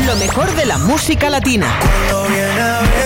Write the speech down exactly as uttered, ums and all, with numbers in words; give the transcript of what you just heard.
Lo mejor de la música latina. Cuando viene a ver